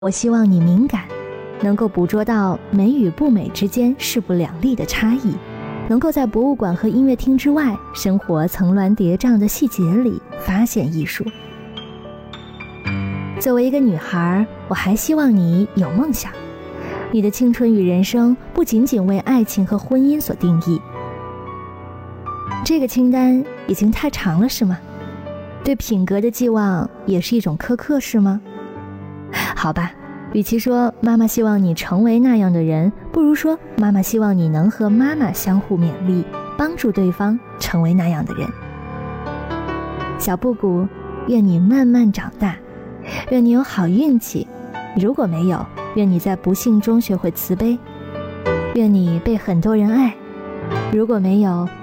我希望你敏感，能够捕捉到美与不美之间势不两立的差异，能够在博物馆和音乐厅之外，生活层峦叠嶂的细节里发现艺术。作为一个女孩，我还希望你有梦想，你的青春与人生不仅仅为爱情和婚姻所定义。这个清单已经太长了，是吗？对品格的寄望也是一种苛刻，是吗？好吧，与其说妈妈希望你成为那样的人，不如说妈妈希望你能和妈妈相互勉励，帮助对方成为那样的人。小布谷，愿你慢慢长大，愿你有好运气，如果没有，愿你在不幸中学会慈悲，愿你被很多人爱，如果没有，